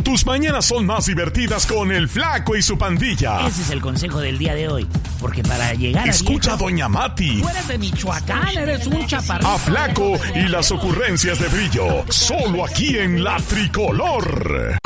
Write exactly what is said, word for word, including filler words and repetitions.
tus mañanas son más divertidas con el Flaco y su pandilla. Ese es el consejo del día de hoy. Porque para llegar Escucha a a Doña Mati. Tú eres de Michoacán, eres un chaparrito. A Flaco y las ocurrencias de Brillo. Solo aquí en La Tricolor.